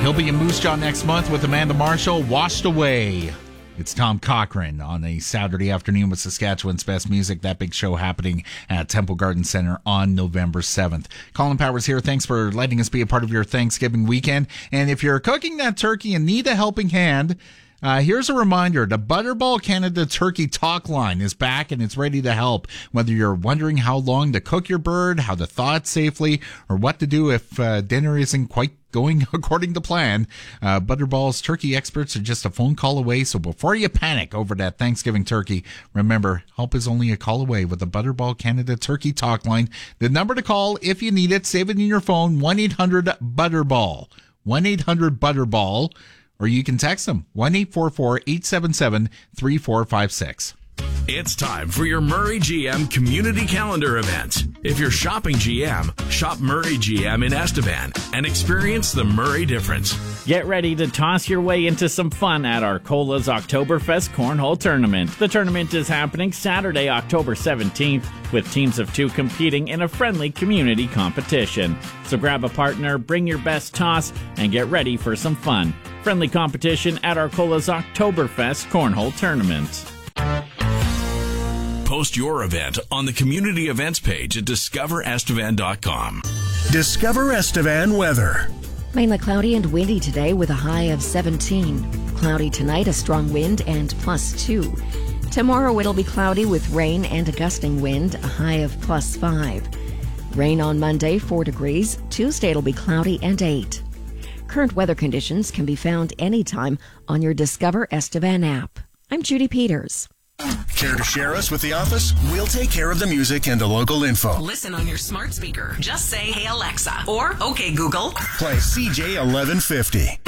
He'll be in Moose Jaw next month with Amanda Marshall. Washed Away. It's Tom Cochrane on a Saturday afternoon with Saskatchewan's best music. That big show happening at Temple Garden Center on November 7th. Colin Powers here. Thanks for letting us be a part of your Thanksgiving weekend. And if you're cooking that turkey and need a helping hand, here's a reminder. The Butterball Canada Turkey Talk Line is back and it's ready to help. Whether you're wondering how long to cook your bird, how to thaw it safely, or what to do if dinner isn't quite going according to plan, Butterball's turkey experts are just a phone call away. So before you panic over that Thanksgiving turkey, remember, help is only a call away with the Butterball Canada Turkey Talk Line. The number to call if you need it, save it in your phone, 1-800-BUTTERBALL. 1-800-BUTTERBALL. Or you can text them, 1-844-877-3456. It's time for your Murray GM Community Calendar event. If you're shopping GM, shop Murray GM in Estevan and experience the Murray difference. Get ready to toss your way into some fun at Arcola's Oktoberfest Cornhole Tournament. The tournament is happening Saturday, October 17th, with teams of 2 competing in a friendly community competition. So grab a partner, bring your best toss, and get ready for some fun. Friendly competition at Arcola's Oktoberfest Cornhole Tournament. Post your event on the community events page at discoverestevan.com. Discover Estevan weather. Mainly cloudy and windy today with a high of 17. Cloudy tonight, a strong wind and +2. Tomorrow it'll be cloudy with rain and a gusting wind, a high of +5. Rain on Monday, 4 degrees. Tuesday it'll be cloudy and 8. Current weather conditions can be found anytime on your Discover Estevan app. I'm Judy Peters. Care to share us with the office? We'll take care of the music and the local info. Listen on your smart speaker. Just say, "Hey Alexa," or "Okay Google." Play CJ 1150.